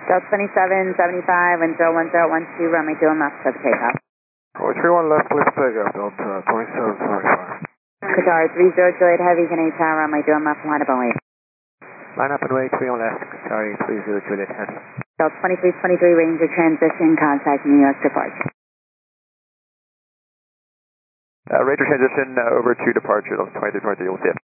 Delta 2775 and 01012, runway 2 left for the takeoff. Runway 31 left, clear for takeoff, Delta 2775. Qatar 30 Juliet Heavy, Canadian Tower, runway 2 left, line up and wait. Line up and wait, 31 left, Qatar 30 Juliet Heavy. Delta 2323, Ranger transition, contact New York departure. Ranger transition over to departure, Delta 2323, you'll see it.